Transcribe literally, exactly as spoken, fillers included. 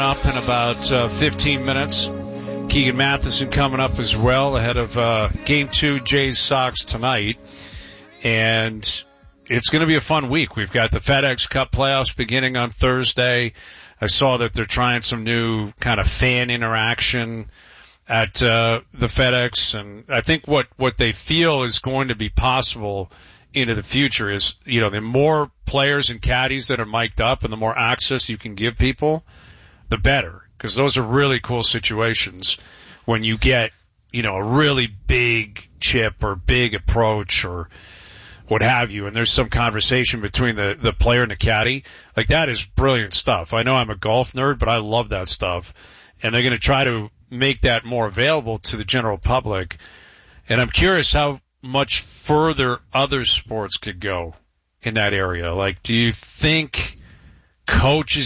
Up in about uh, fifteen minutes. Keegan Matheson coming up as well ahead of uh, Game two, Jays Sox tonight. And it's going to be a fun week. We've got the FedEx Cup playoffs beginning on Thursday. I saw that they're trying some new kind of fan interaction at uh, the FedEx. And I think what, what they feel is going to be possible into the future is, you know, the more players and caddies that are mic'd up and the more access you can give people, the better, because those are really cool situations when you get, you know, a really big chip or big approach or what have you, and there's some conversation between the, the player and the caddy. Like, that is brilliant stuff. I know I'm a golf nerd, but I love that stuff. And they're going to try to make that more available to the general public. And I'm curious how much further other sports could go in that area. Like, do you think coaches